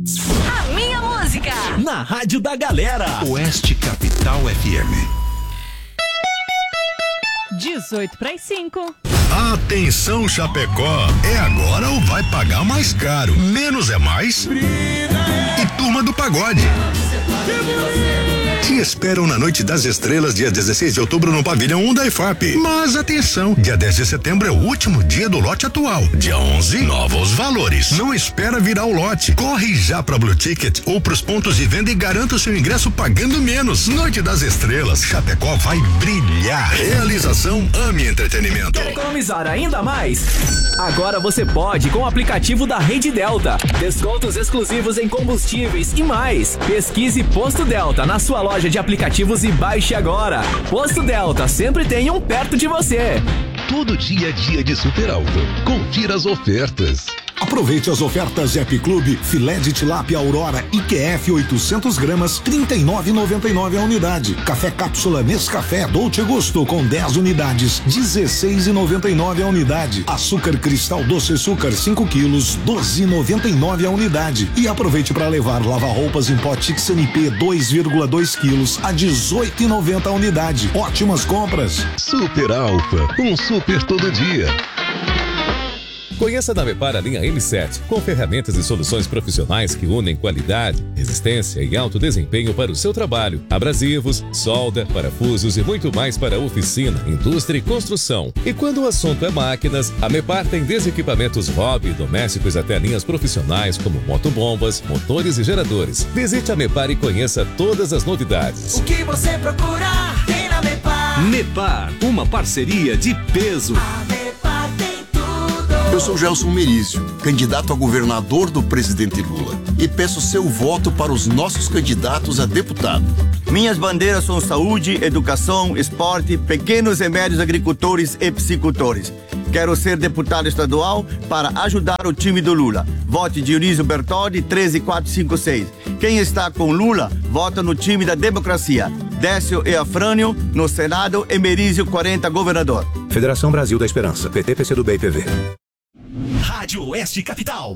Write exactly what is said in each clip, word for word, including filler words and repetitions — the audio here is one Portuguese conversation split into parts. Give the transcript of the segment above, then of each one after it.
A minha música. Na Rádio da Galera. Oeste Capital F M. dezoito para as cinco. Atenção, Chapecó, é agora ou vai pagar mais caro? Menos é mais? E Turma do Pagode. Te esperam na Noite das Estrelas, dia dezesseis de outubro, no pavilhão um da I F A P. Mas atenção, dia dez de setembro é o último dia do lote atual. Dia onze, novos valores. Não espera virar o lote. Corre já pra Blue Ticket ou pros pontos de venda e garanta o seu ingresso pagando menos. Noite das Estrelas, Chapecó vai brilhar. Realização Ame Entretenimento. Quer economizar ainda mais? Agora você pode com o aplicativo da Rede Delta. Descontos exclusivos em combustíveis e mais. Pesquise Posto Delta na sua loja de aplicativos e baixe agora. Posto Delta, sempre tem um perto de você. Todo dia é dia de Super Alto. Confira as ofertas. Aproveite as ofertas App Clube, filé de tilápia Aurora I Q F oitocentos gramas, trinta e nove reais e noventa e nove a unidade. Café cápsula Nescafé Dolce Gusto com dez unidades, dezesseis reais e noventa e nove a unidade. Açúcar Cristal Doce Açúcar cinco quilos, doze reais e noventa e nove a unidade. E aproveite para levar lava-roupas em pó Tix N P dois vírgula dois quilos a dezoito reais e noventa a unidade. Ótimas compras. Super Alfa, um super todo dia. Conheça na Mepar a linha M sete, com ferramentas e soluções profissionais que unem qualidade, resistência e alto desempenho para o seu trabalho. Abrasivos, solda, parafusos e muito mais para oficina, indústria e construção. E quando o assunto é máquinas, a Mepar tem desde equipamentos hobby e domésticos até linhas profissionais como motobombas, motores e geradores. Visite a Mepar e conheça todas as novidades. O que você procurar tem na Mepar. Mepar, uma parceria de peso. A Mepar tem tudo. Eu sou Gelson Merizio, candidato a governador do presidente Lula, e peço seu voto para os nossos candidatos a deputado. Minhas bandeiras são saúde, educação, esporte, pequenos e médios agricultores e psicultores. Quero ser deputado estadual para ajudar o time do Lula. Vote Dionísio Bertoldi, treze mil quatrocentos e cinquenta e seis. Quem está com Lula, vota no time da democracia. Décio e Afrânio, no Senado, e Merizio quarenta, governador. Federação Brasil da Esperança, P T, P C do B e P V. Rádio Oeste Capital.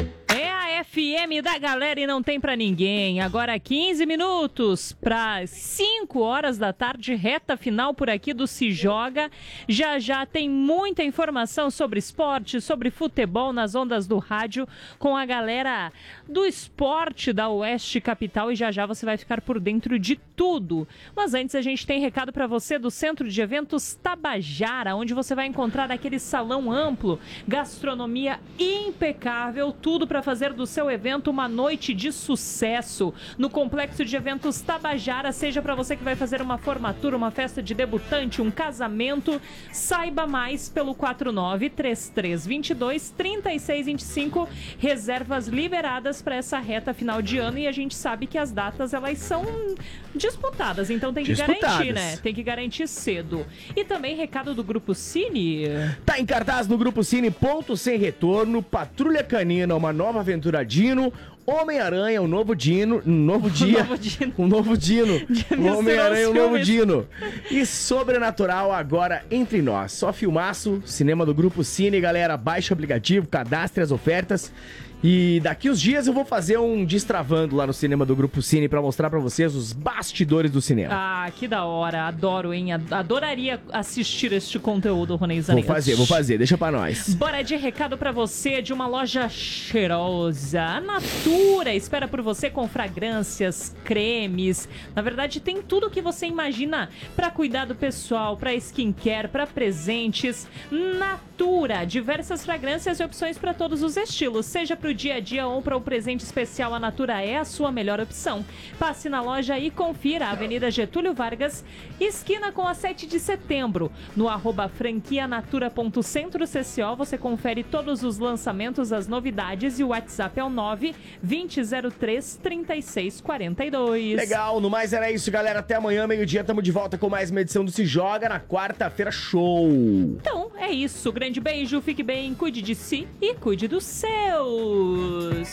É a F M da galera e não tem pra ninguém. Agora quinze minutos para cinco horas da tarde, reta final por aqui do Se Joga. Já já tem muita informação sobre esporte, sobre futebol nas ondas do rádio com a galera do esporte da Oeste Capital e já já você vai ficar por dentro de tudo. Mas antes a gente tem recado para você do Centro de Eventos Tabajara, onde você vai encontrar aquele salão amplo, gastronomia impecável, tudo para fazer do seu evento uma noite de sucesso. No Complexo de Eventos Tabajara, seja para você que vai fazer uma formatura, uma festa de debutante, um casamento, saiba mais pelo quatro nove três três dois dois, três seis dois cinco, reservas liberadas para essa reta final de ano e a gente sabe que as datas elas são disputadas, então tem que Disputadas. garantir, né? Tem que garantir cedo. E também recado do Grupo Cine. Tá em cartaz no Grupo Cine Ponto Sem Retorno, Patrulha Canina, uma nova aventura Dino, Homem-Aranha, um novo Dino, um novo dia, novo Dino. um novo Dino, misturou Homem-Aranha, um os novo filmes. Dino. E Sobrenatural agora entre nós. Só filmaço, cinema do Grupo Cine, galera, baixa o aplicativo, cadastre as ofertas. E daqui uns dias eu vou fazer um destravando lá no cinema do Grupo Cine pra mostrar pra vocês os bastidores do cinema. Ah, que da hora. Adoro, hein? Adoraria assistir este conteúdo, Ronei Vou Zanetti. fazer, vou fazer, deixa pra nós. Bora de recado pra você de uma loja cheirosa. A Natura espera por você com fragrâncias, cremes. Na verdade, tem tudo o que você imagina pra cuidar do pessoal, pra skincare, pra presentes. Natura, diversas fragrâncias e opções pra todos os estilos. Seja pro dia a dia ou para o presente especial, a Natura é a sua melhor opção. Passe na loja e confira a Avenida Getúlio Vargas, esquina com a sete de setembro. No arroba franquia natura ponto centro C C O você confere todos os lançamentos, as novidades e o WhatsApp é o nove vinte zero três trinta e seis quarenta e dois. Legal, no mais era isso, galera. Até amanhã, meio-dia, tamo de volta com mais uma edição do Se Joga na quarta-feira, show! Então, é isso. Grande beijo, fique bem, cuide de si e cuide dos seus.